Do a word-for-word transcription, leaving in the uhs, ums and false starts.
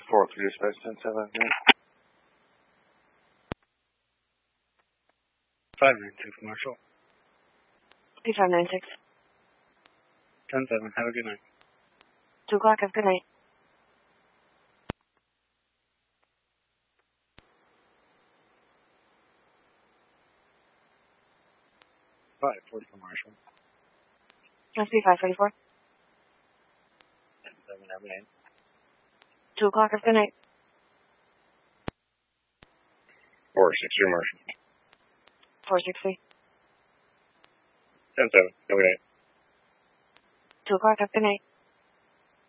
four three dispatch, ten seven. five nine six, Marshall. P five nine six. ten seven, have a good night. two o'clock, have a good night. five forty-four, Marshall. S P five forty-four. ten seven, have a good night. two o'clock, have a good night. four six three, Marshall. four sixty. ten seven, have a good night. two o'clock, have a good night.